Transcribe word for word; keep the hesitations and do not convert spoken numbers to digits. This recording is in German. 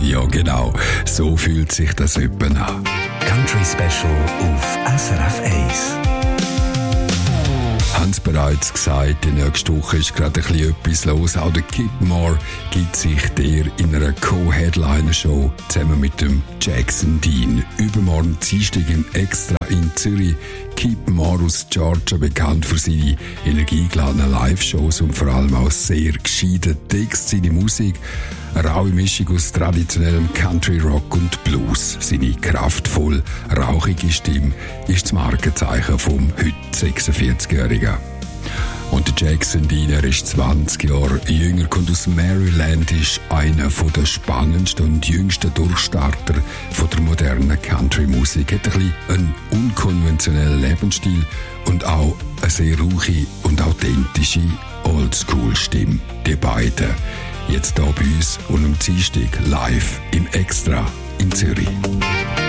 Ja genau, so fühlt sich das etwa an. Country Special auf S R F eins. Haben es bereits gesagt, die nächste Woche ist gerade ein bisschen etwas los. Auch der Kip Moore gibt sich der in einer Co-Headliner-Show zusammen mit dem Jackson Dean. Übermorgen Dienstag im Extra in Zürich. Kip Moore aus Georgia, bekannt für seine energiegeladenen Live-Shows und vor allem auch sehr gescheiten Text, seine Musik. Eine raue Mischung aus traditionellem Country Rock und Blues. Seine kraftvoll, rauchige Stimme ist das Markenzeichen vom heute sechsundvierzigjährigen. Und der Jackson Dean, er ist zwanzig Jahre jünger, kommt aus Maryland, ist einer der spannendsten und jüngsten Durchstarter von der modernen Country-Musik. Hat ein bisschen einen unkonventionellen Lebensstil und auch eine sehr ruhige und authentische Oldschool-Stimme. Die beiden jetzt hier bei uns und am Dienstag live im Extra in Zürich.